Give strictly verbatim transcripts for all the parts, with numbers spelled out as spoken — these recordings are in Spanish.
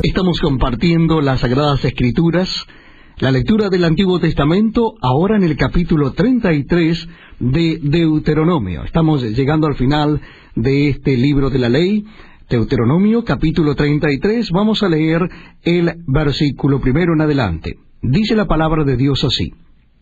Estamos compartiendo las Sagradas Escrituras, la lectura del Antiguo Testamento, ahora en el capítulo treinta y tres de Deuteronomio. Estamos llegando al final de este libro de la ley, Deuteronomio, capítulo treinta y tres. Vamos a leer el versículo primero en adelante. Dice la palabra de Dios así: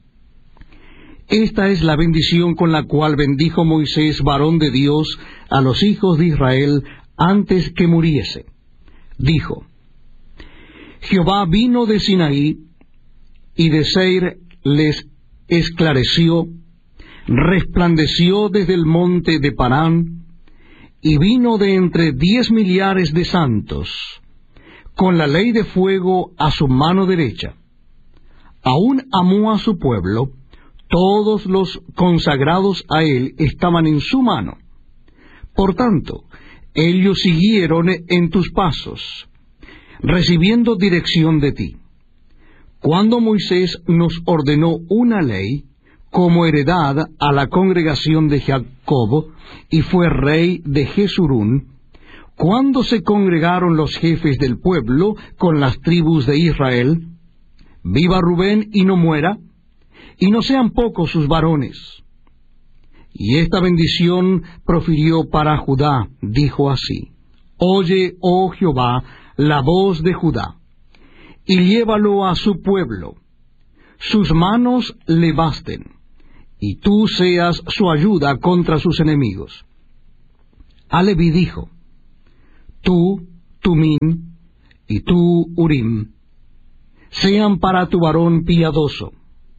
Esta es la bendición con la cual bendijo Moisés, varón de Dios, a los hijos de Israel antes que muriese. Dijo: Jehová vino de Sinaí, y de Seir les esclareció, resplandeció desde el monte de Parán, y vino de entre diez millares de santos, con la ley de fuego a su mano derecha. Aún amó a su pueblo, todos los consagrados a él estaban en su mano. Por tanto, ellos siguieron en tus pasos, recibiendo dirección de ti. Cuando Moisés nos ordenó una ley como heredad a la congregación de Jacob, y fue rey de Jesurún, cuando se congregaron los jefes del pueblo con las tribus de Israel, viva Rubén y no muera, y no sean pocos sus varones. Y esta bendición profirió para Judá, dijo así: Oye, oh Jehová, la voz de Judá, y llévalo a su pueblo. Sus manos le basten, y tú seas su ayuda contra sus enemigos. A Leví dijo: Tú, Tumín, y tú, Urim, sean para tu varón piadoso,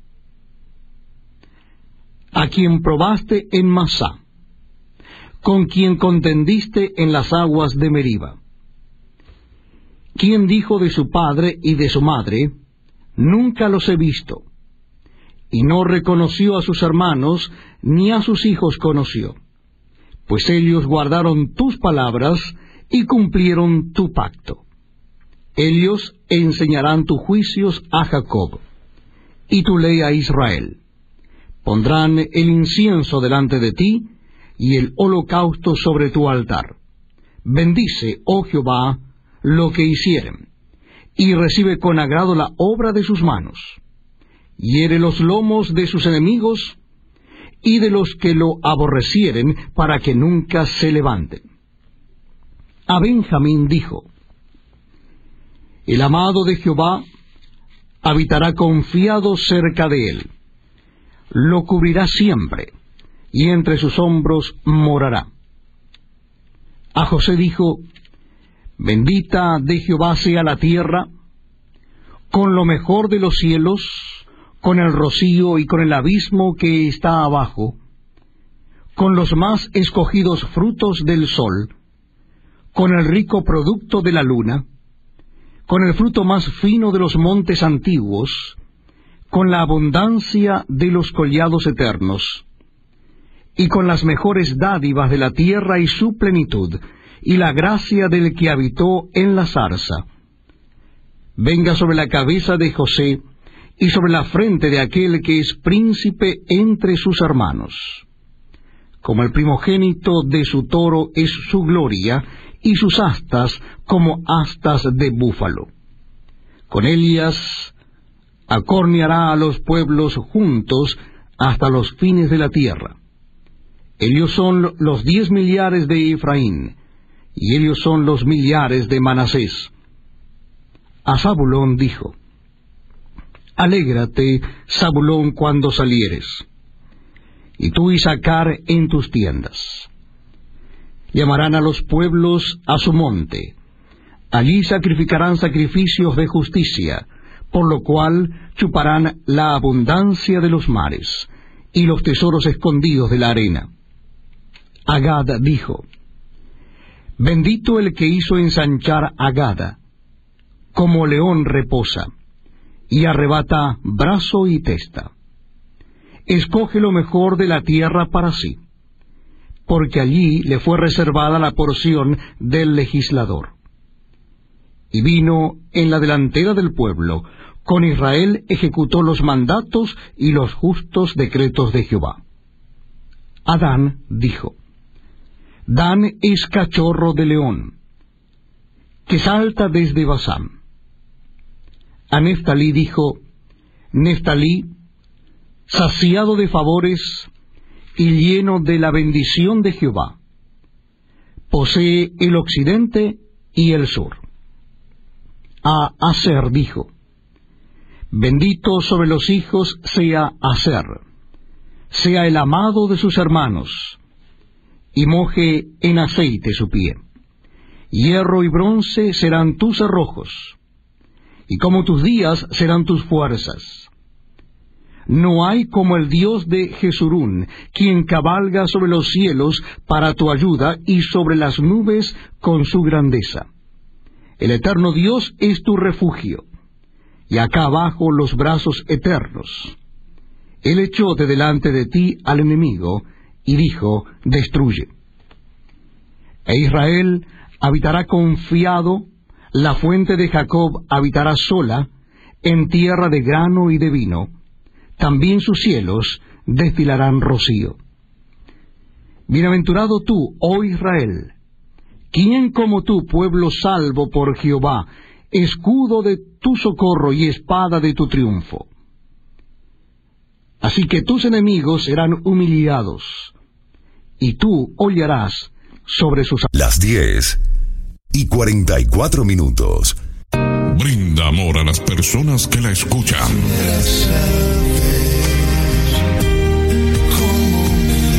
a quien probaste en Masá, con quien contendiste en las aguas de Meriba, quien dijo de su padre y de su madre: Nunca los he visto, y no reconoció a sus hermanos, ni a sus hijos conoció, pues ellos guardaron tus palabras y cumplieron tu pacto. Ellos enseñarán tus juicios a Jacob, y tu ley a Israel. Pondrán el incienso delante de ti, y el holocausto sobre tu altar. Bendice, oh Jehová, lo que hicieren, y recibe con agrado la obra de sus manos. Hiere los lomos de sus enemigos, y de los que lo aborrecieren, para que nunca se levanten. A Benjamín dijo: El amado de Jehová habitará confiado cerca de él. Lo cubrirá siempre, y entre sus hombros morará. A José dijo: Bendita de Jehová sea la tierra, con lo mejor de los cielos, con el rocío y con el abismo que está abajo, con los más escogidos frutos del sol, con el rico producto de la luna, con el fruto más fino de los montes antiguos, con la abundancia de los collados eternos, y con las mejores dádivas de la tierra y su plenitud, y la gracia del que habitó en la zarza. Venga sobre la cabeza de José, y sobre la frente de aquel que es príncipe entre sus hermanos. Como el primogénito de su toro es su gloria, y sus astas como astas de búfalo. Con ellas acorneará a los pueblos juntos hasta los fines de la tierra. Ellos son los diez millares de Efraín, y ellos son los millares de Manasés. A Zabulón dijo: Alégrate, Zabulón, cuando salieres, y tú, Isacar, en tus tiendas. Llamarán a los pueblos a su monte, allí sacrificarán sacrificios de justicia, por lo cual chuparán la abundancia de los mares, y los tesoros escondidos de la arena. A Gad dijo: Bendito el que hizo ensanchar a Gada, como león reposa, y arrebata brazo y testa. Escoge lo mejor de la tierra para sí, porque allí le fue reservada la porción del legislador. Y vino en la delantera del pueblo, con Israel ejecutó los mandatos y los justos decretos de Jehová. Adán dijo: Dan es cachorro de león, que salta desde Basán. A Neftalí dijo: Neftalí, saciado de favores y lleno de la bendición de Jehová, posee el occidente y el sur. A Aser dijo: bendito sobre los hijos sea Aser, sea el amado de sus hermanos, y moje en aceite su pie. Hierro y bronce serán tus cerrojos, y como tus días serán tus fuerzas. No hay como el Dios de Jesurún, quien cabalga sobre los cielos para tu ayuda y sobre las nubes con su grandeza. El eterno Dios es tu refugio, y acá abajo los brazos eternos. Él echó de delante de ti al enemigo, y dijo: destruye. E Israel habitará confiado, la fuente de Jacob habitará sola, en tierra de grano y de vino, también sus cielos destilarán rocío. Bienaventurado tú, oh Israel, ¿quién como tú, pueblo salvo por Jehová, escudo de tu socorro y espada de tu triunfo? Así que tus enemigos serán humillados, y tú hollarás sobre sus... Las diez y cuarenta y cuatro minutos. Brinda amor a las personas que la escuchan.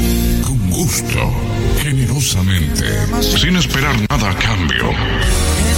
Con gusto, generosamente, sin esperar nada a cambio.